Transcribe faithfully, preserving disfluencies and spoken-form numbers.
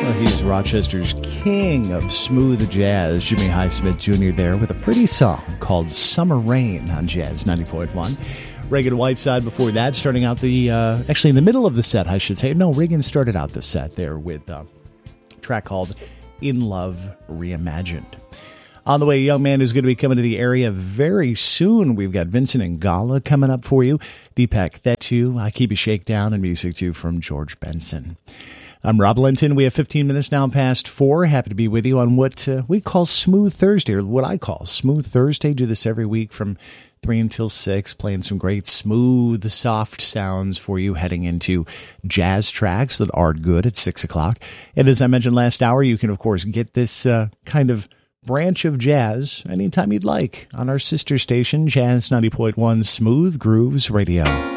Well, he's Rochester's king of smooth jazz, Jimmy Highsmith Junior there with a pretty song called Summer Rain on Jazz ninety point one. Regan Whiteside before that, starting out the, uh, actually in the middle of the set, I should say. No, Regan started out the set there with uh, a track called In Love Reimagined. On the way, a young man who's going to be coming to the area very soon. We've got Vincent Ingala coming up for you. Deepak Thettu, I Keep You Shakedown, and music too from George Benson. I'm Rob Linton. We have fifteen minutes now past four. Happy to be with you on what uh, we call Smooth Thursday, or what I call Smooth Thursday. Do this every week from three until six, playing some great smooth, soft sounds for you heading into jazz tracks that are good at six o'clock. And as I mentioned last hour, you can, of course, get this uh, kind of branch of jazz anytime you'd like on our sister station, Jazz ninety point one Smooth Grooves Radio.